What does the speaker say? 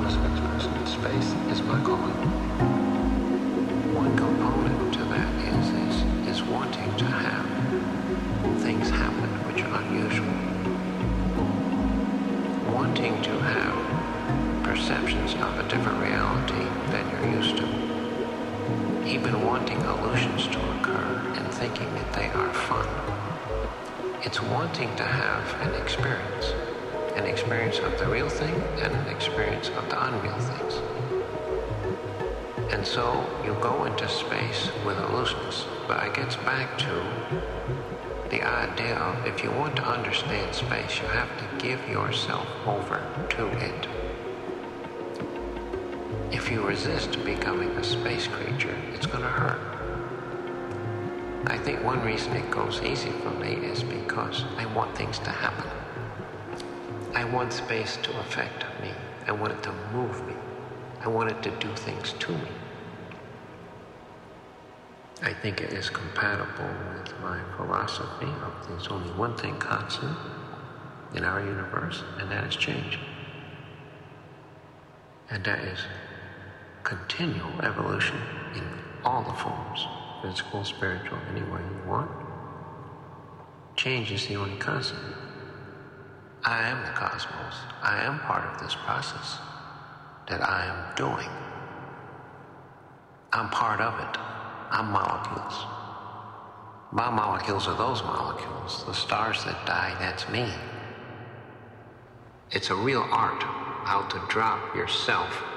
honest expression in space is my calling. One component to that is wanting to have things happen which are unusual. Wanting to have perceptions of a different reality than you're used to. Even wanting illusions to occur and thinking that they are fun. It's wanting to have an experience of the real thing and an experience of the unreal things. And so you go into space with illusions, but it gets back to the idea of if you want to understand space, you have to give yourself over to it. If you resist becoming a space creature, it's going to hurt. I think one reason it goes easy for me is because I want things to happen. I want space to affect me. I want it to move me. I want it to do things to me. I think it is compatible with my philosophy of there's only one thing constant in our universe, and that is change. And that is continual evolution in all the forms, physical, spiritual, any way you want. Change is the only constant. I am the cosmos. I am part of this process that I am doing. I'm part of it. I'm molecules. My molecules are those molecules. The stars that die, that's me. It's a real art how to drop yourself